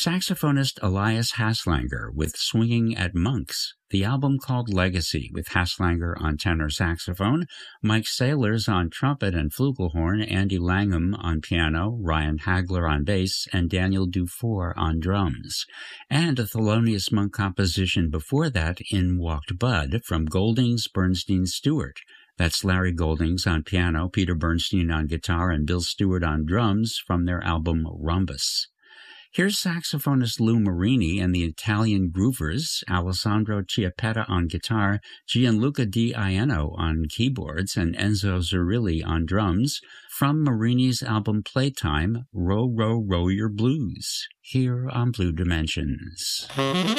Saxophonist Elias Haslanger with Swinging at Monks, the album called Legacy with Haslanger on tenor saxophone, Mike Saylors on trumpet and flugelhorn, Andy Langham on piano, Ryan Hagler on bass, and Daniel Dufour on drums. And a Thelonious Monk composition before that, In Walked Bud, from Goldings, Bernstein, Stewart. That's Larry Goldings on piano, Peter Bernstein on guitar, and Bill Stewart on drums from their album Rhombus. Here's saxophonist Lou Marini and the Italian Groovers, Alessandro Chiappetta on guitar, Gianluca Di Aieno on keyboards, and Enzo Zerilli on drums, from Marini's album Playtime, Row, Row, Row Your Blues, here on Blue Dimensions.